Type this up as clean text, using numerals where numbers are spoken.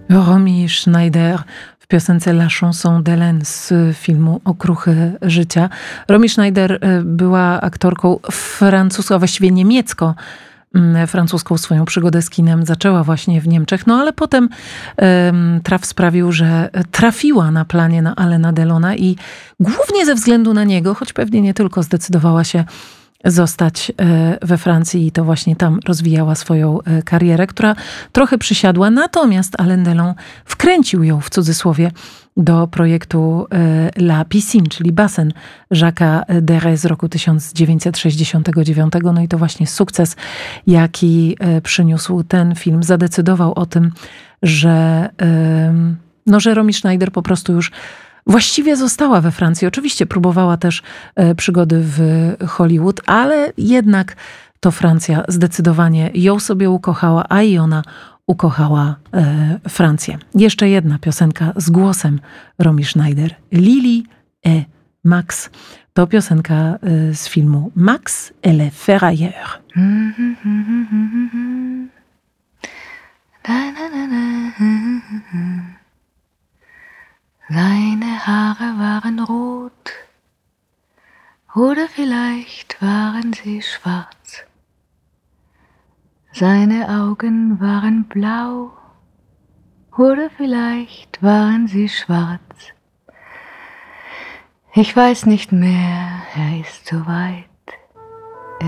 Romy Schneider w piosence La chanson d'Hélène z filmu Okruchy życia. Romy Schneider była aktorką francuską, a właściwie niemiecko-francuską. Swoją przygodę z kinem zaczęła właśnie w Niemczech, no ale potem traf sprawił, że trafiła na planie na Alaina Delona i głównie ze względu na niego, choć pewnie nie tylko, zdecydowała się zostać we Francji i to właśnie tam rozwijała swoją karierę, która trochę przysiadła. Natomiast Alain Delon wkręcił ją, w cudzysłowie, do projektu La Piscine, czyli basen Jacques'a Deray z roku 1969. No i to właśnie sukces, jaki przyniósł ten film, zadecydował o tym, że Romy Schneider po prostu już właściwie została we Francji. Oczywiście próbowała też przygody w Hollywood, ale jednak to Francja zdecydowanie ją sobie ukochała, a i ona ukochała Francję. Jeszcze jedna piosenka z głosem Romy Schneider. Lily et Max. To piosenka z filmu Max et les Ferrailleurs. Seine Haare waren rot, oder vielleicht waren sie schwarz. Seine Augen waren blau, oder vielleicht waren sie schwarz. Ich weiß nicht mehr, ist so weit.